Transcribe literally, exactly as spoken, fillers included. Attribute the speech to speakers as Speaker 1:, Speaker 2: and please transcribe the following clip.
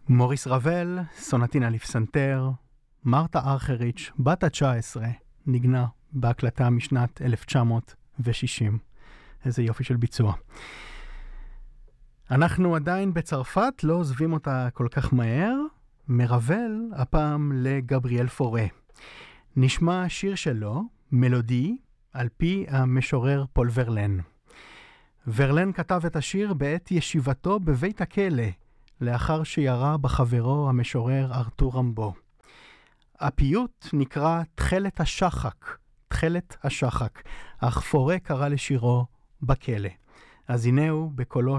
Speaker 1: מוריס רבל, סונטינה לפסנתר, מרתה ארכריץ', בת ה-תשע עשרה, נגנה בהקלטה משנת אלף תשע מאות ושישים. איזה יופי של ביצוע. אנחנו עדיין בצרפת, לא עוזבים אותה כל כך מהר. מרבל, הפעם לגבריאל פורה. נשמע שיר שלו, מלודי, על פי המשורר פול ורלן. ורלן כתב את השיר בעת ישיבתו בבית הכלא, לאחר שירה בחברו המשורר ארתור רמבו. הפיוט נקרא תחלת השחק, תחלת השחק, אך פורה קרא לשירו בכלא. אז הנה הוא בקולו